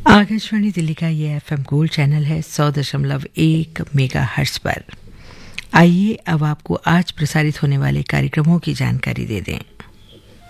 आकाशवाणी दिल्ली का ये FM gold channel है 100.1 मेगाहर्ट्ज पर। आइए अब आपको आज प्रसारित होने वाले कार्यक्रमों की जानकारी दे दें।